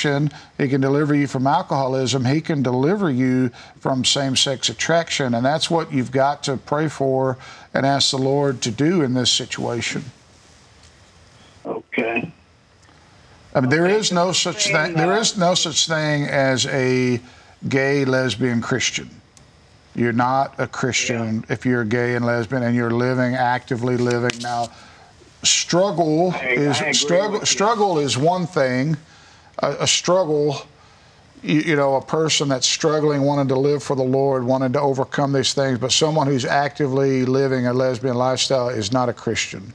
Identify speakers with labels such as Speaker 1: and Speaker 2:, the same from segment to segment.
Speaker 1: addiction, he can deliver you from alcoholism, he can deliver you from same-sex attraction, and that's what you've got to pray for and ask the Lord to do in this situation.
Speaker 2: Okay.
Speaker 1: I mean, there is no such thing. There is no such thing as a gay, lesbian Christian. You're not a Christian if you're gay and lesbian and you're actively living. Now, struggle is one thing. A struggle, a person that's struggling, wanting to live for the Lord, wanting to overcome these things, but someone who's actively living a lesbian lifestyle is not a Christian.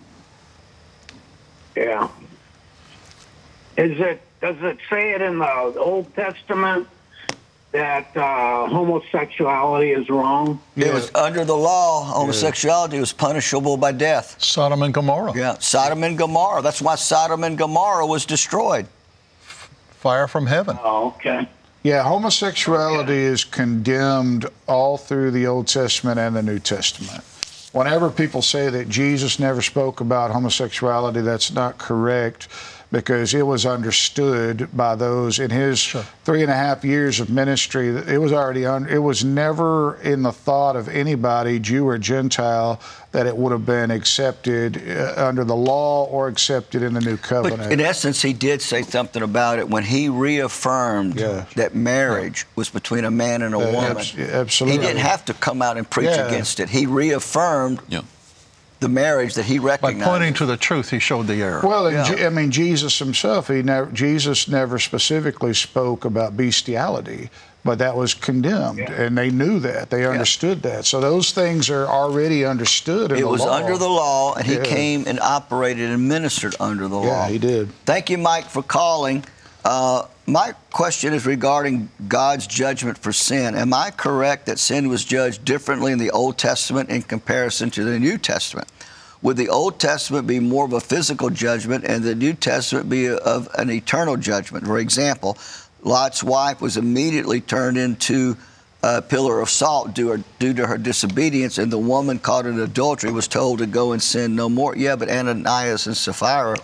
Speaker 2: Yeah. Does it say it in the Old Testament that homosexuality is wrong?
Speaker 3: It was under the law. Homosexuality was punishable by death.
Speaker 4: Sodom and Gomorrah.
Speaker 3: Yeah, Sodom and Gomorrah. That's why Sodom and Gomorrah was destroyed.
Speaker 4: Fire from heaven.
Speaker 2: Oh, okay.
Speaker 1: Yeah, homosexuality is condemned all through the Old Testament and the New Testament. Whenever people say that Jesus never spoke about homosexuality, that's not correct, because it was understood by those in his 3.5 years of ministry. It was it was never in the thought of anybody, Jew or Gentile, that it would have been accepted under the law or accepted in the new covenant.
Speaker 3: But in essence, he did say something about it when he reaffirmed that marriage was between a man and a woman.
Speaker 1: Absolutely.
Speaker 3: He didn't have to come out and preach against it. He reaffirmed the marriage that he recognized.
Speaker 4: By pointing to the truth, he showed the error.
Speaker 1: Well, I mean, Jesus himself, Jesus never specifically spoke about bestiality, but that was condemned, and they knew that. They understood that. So those things are already understood in the law.
Speaker 3: It was under the law, and he came and operated and ministered under the law.
Speaker 1: Yeah, he did.
Speaker 3: Thank you, Mike, for calling. My question is regarding God's judgment for sin. Am I correct that sin was judged differently in the Old Testament in comparison to the New Testament? Would the Old Testament be more of a physical judgment and the New Testament be of an eternal judgment? For example, Lot's wife was immediately turned into a pillar of salt due to her disobedience, and the woman caught in adultery was told to go and sin no more. Yeah, but Ananias and Sapphira.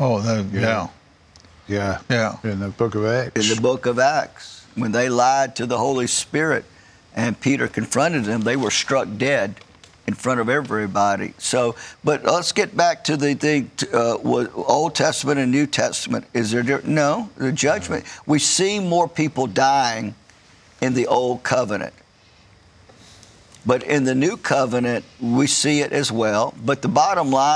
Speaker 1: Yeah, in the book of Acts.
Speaker 3: In the book of Acts, when they lied to the Holy Spirit and Peter confronted them, they were struck dead in front of everybody. So, but let's get back to the Old Testament and New Testament. Is there no the judgment? We see more people dying in the Old Covenant, but in the New Covenant we see it as well. But the bottom line